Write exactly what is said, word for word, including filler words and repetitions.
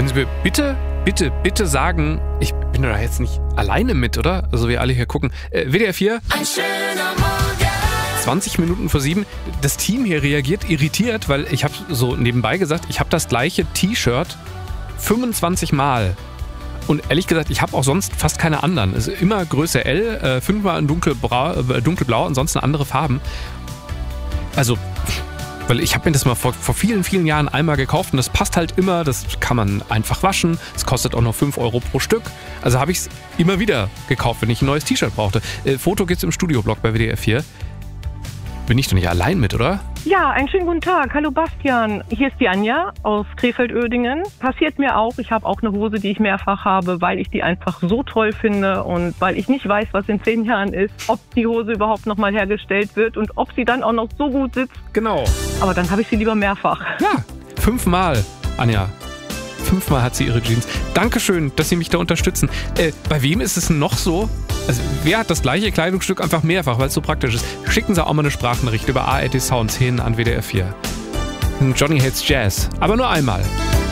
Können Sie mir bitte, bitte, bitte sagen, ich bin da jetzt nicht alleine mit, oder? Also wir alle hier gucken. Äh, W D R vier. Ein schöner Morgen. zwanzig Minuten vor sieben. Das Team hier reagiert irritiert, weil ich habe so nebenbei gesagt, ich habe das gleiche T-Shirt fünfundzwanzig Mal. Und ehrlich gesagt, ich habe auch sonst fast keine anderen. Es ist immer Größe L, äh, fünfmal in dunkelblau, äh, dunkelblau, ansonsten andere Farben. Also, weil ich habe mir das mal vor, vor vielen, vielen Jahren einmal gekauft und das passt halt immer. Das kann man einfach waschen. Es kostet auch noch fünf Euro pro Stück. Also habe ich es immer wieder gekauft, wenn ich ein neues T-Shirt brauchte. Äh, Foto gibt's im Studioblog bei W D R vier. Bin ich doch nicht allein mit, oder? Ja, einen schönen guten Tag. Hallo Bastian. Hier ist die Anja aus Krefeld-Uerdingen. Passiert mir auch. Ich habe auch eine Hose, die ich mehrfach habe, weil ich die einfach so toll finde und weil ich nicht weiß, was in zehn Jahren ist, ob die Hose überhaupt nochmal hergestellt wird und ob sie dann auch noch so gut sitzt. Genau. Aber dann habe ich sie lieber mehrfach. Ja, fünfmal, Anja. Fünfmal hat sie ihre Jeans. Dankeschön, dass Sie mich da unterstützen. Äh, bei wem ist es noch so? Also, wer hat das gleiche Kleidungsstück einfach mehrfach, weil es so praktisch ist? Schicken Sie auch mal eine Sprachnachricht über A R D Sounds hin an W D R vier. Johnny Hates Jazz. Aber nur einmal.